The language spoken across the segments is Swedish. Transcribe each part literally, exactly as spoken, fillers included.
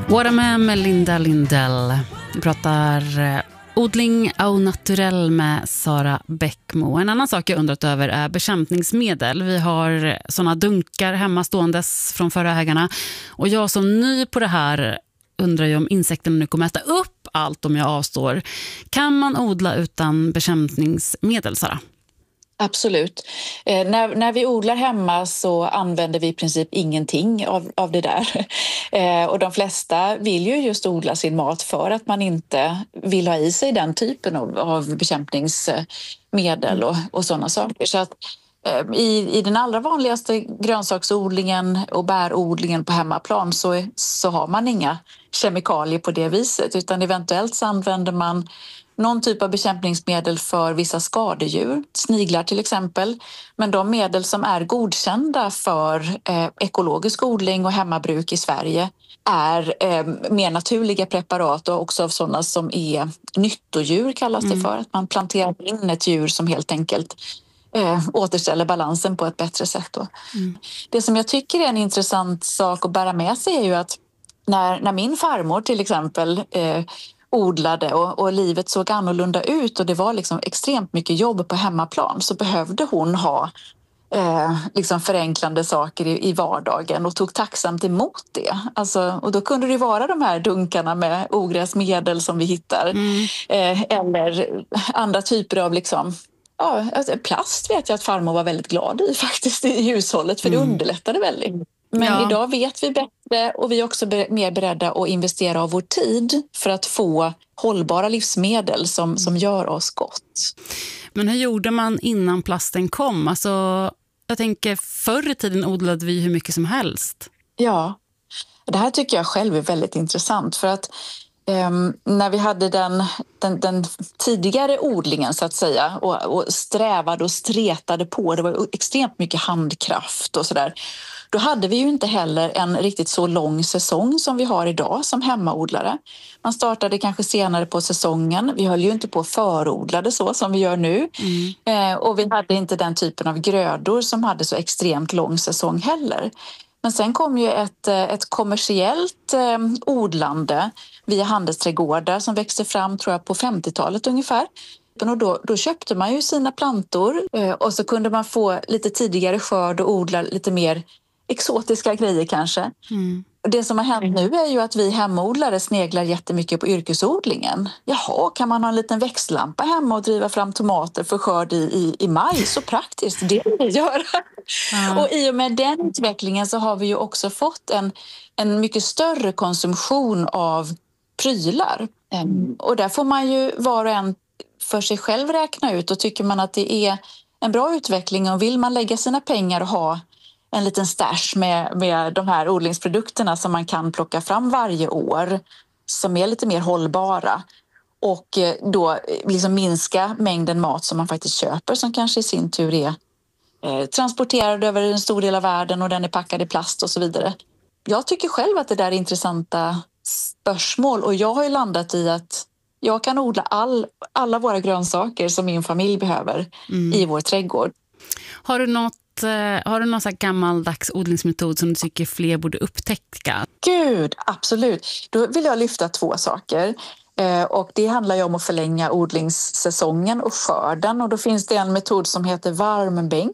What am I med Linda Lindell. Vi pratar eh, odling au naturell med Sara Bäckmo. En annan sak jag undrat över är bekämpningsmedel. Vi har såna dunkar hemma ståendes från förra ägarna. Och jag som ny på det här undrar ju om insekterna nu kommer äta upp allt om jag avstår. Kan man odla utan bekämpningsmedel, Sara? Absolut. Eh, när, när vi odlar hemma så använder vi i princip ingenting av, av det där. Eh, och de flesta vill ju just odla sin mat för att man inte vill ha i sig den typen av, av bekämpningsmedel och, och sådana saker. Så att, eh, i, i den allra vanligaste grönsaksodlingen och bärodlingen på hemmaplan så, så har man inga kemikalier på det viset, utan eventuellt så använder man någon typ av bekämpningsmedel för vissa skadedjur, sniglar till exempel. Men de medel som är godkända för eh, ekologisk odling och hemmabruk i Sverige är eh, mer naturliga preparat och också av sådana som är nyttodjur kallas det för. Att man planterar in ett djur som helt enkelt eh, återställer balansen på ett bättre sätt. Då. Mm. Det som jag tycker är en intressant sak att bära med sig är ju att när, när min farmor till exempel eh, odlade och, och livet såg annorlunda ut och det var liksom extremt mycket jobb på hemmaplan, så behövde hon ha eh, liksom förenklande saker i, i vardagen och tog tacksamt emot det. Alltså, och då kunde det vara de här dunkarna med ogräsmedel som vi hittar mm. eh, eller andra typer av liksom, ja, alltså plast vet jag att farmor var väldigt glad i faktiskt i hushållet, för det mm. underlättade väldigt. Men ja. Idag vet vi bättre och vi är också mer beredda att investera av vår tid för att få hållbara livsmedel som, som gör oss gott. Men hur gjorde man innan plasten kom? Alltså, jag tänker förr i tiden odlade vi hur mycket som helst. Ja, det här tycker jag själv är väldigt intressant för att Um, när vi hade den, den, den tidigare odlingen så att säga och, och strävade och stretade på, det var extremt mycket handkraft och sådär. Då hade vi ju inte heller en riktigt så lång säsong som vi har idag som hemmaodlare. Man startade kanske senare på säsongen. Vi höll ju inte på förodlade så som vi gör nu. Mm. Eh, och vi hade inte den typen av grödor som hade så extremt lång säsong heller. Men sen kom ju ett, ett kommersiellt eh, odlande via handelsträdgårdar som växte fram tror jag på femtiotalet ungefär. Och då, då köpte man ju sina plantor eh, och så kunde man få lite tidigare skörd och odla lite mer exotiska grejer kanske. Mm. Det som har hänt nu är ju att vi hemodlare sneglar jättemycket på yrkesodlingen. Jaha, kan man ha en liten växtlampa hemma och driva fram tomater för skörd i, i, i maj? Så praktiskt, det vill vi göra. Mm. Och i och med den utvecklingen så har vi ju också fått en, en mycket större konsumtion av prylar. Mm. Och där får man ju var och en för sig själv räkna ut, och tycker man att det är en bra utveckling och vill man lägga sina pengar och ha en liten stash med, med de här odlingsprodukterna som man kan plocka fram varje år som är lite mer hållbara och då liksom minska mängden mat som man faktiskt köper som kanske i sin tur är eh, transporterad över en stor del av världen och den är packad i plast och så vidare. Jag tycker själv att det där är intressanta spörsmål och jag har ju landat i att jag kan odla all, alla våra grönsaker som min familj behöver mm. i vår trädgård. Har du något Har du någon sån här gammaldags odlingsmetod som du tycker fler borde upptäcka? Gud, absolut. Då vill jag lyfta två saker. Eh, och det handlar ju om att förlänga odlingssäsongen och skörden. Och då finns det en metod som heter varmbänk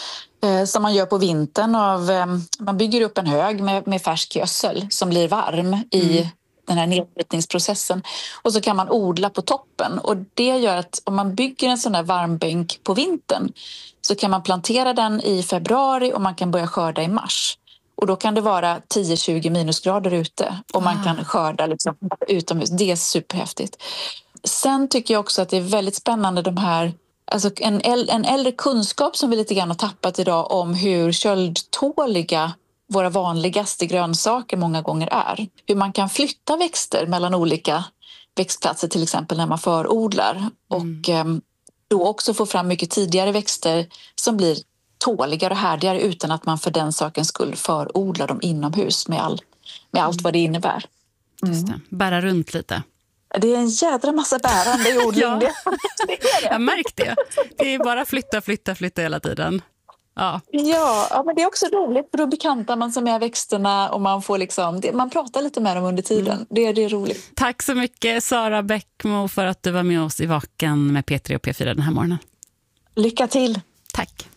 eh, som man gör på vintern. Av, eh, man bygger upp en hög med, med färsk gödsel som blir varm i mm. den här nedbrytningsprocessen. Och så kan man odla på toppen. Och det gör att om man bygger en sån här varmbänk på vintern så kan man plantera den i februari och man kan börja skörda i mars. Och då kan det vara tio till tjugo minusgrader ute och man ah. kan skörda liksom utomhus. Det är superhäftigt. Sen tycker jag också att det är väldigt spännande de här, alltså en, en äldre kunskap som vi lite grann har tappat idag om hur köldtåliga våra vanligaste grönsaker många gånger är. Hur man kan flytta växter mellan olika växtplatser till exempel när man förodlar. Mm. Och eh, då också få fram mycket tidigare växter som blir tåligare och härdigare utan att man för den sakens skull förodlar dem inomhus med, all, med allt vad det innebär. Mm. Just det. Bära runt lite. Det är en jädra massa bärande i odling. Ja. Jag märkte det. Det är bara flytta, flytta, flytta hela tiden. Ja. Ja, ja, men det är också roligt för då bekantar man sig med växterna och man får liksom, det, man pratar lite med dem under tiden. Mm. Det, det är roligt. Tack så mycket Sara Bäckmo för att du var med oss i Vaken med P tre och P fyra den här morgonen. Lycka till! Tack!